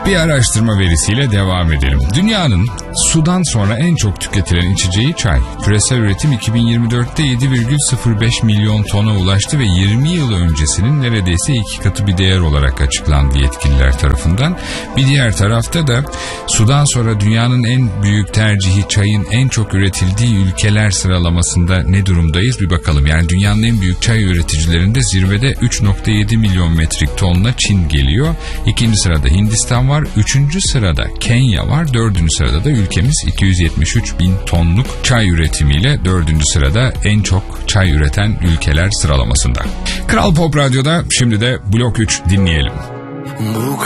Bir araştırma verisiyle devam edelim. Dünyanın sudan sonra en çok tüketilen içeceği çay. Küresel üretim 2024'te 7,05 milyon tona ulaştı ve 20 yıl öncesinin neredeyse 2 katı bir değer olarak açıklandı yetkililer tarafından. Bir diğer tarafta da sudan sonra dünyanın en büyük tercihi çayın en çok üretildiği ülkeler sıralamasında ne durumdayız bir bakalım. Yani dünyanın en büyük çay üreticilerinde zirvede 3,7 milyon metrik tonla Çin geliyor. İkinci sırada Hindistan var. Üçüncü sırada Kenya var. Dördüncü sırada da ülkemiz 273 bin tonluk çay üretimiyle dördüncü sırada en çok çay üreten ülkeler sıralamasında. Kral Pop Radyo'da şimdi de Blok 3 dinleyelim. Bu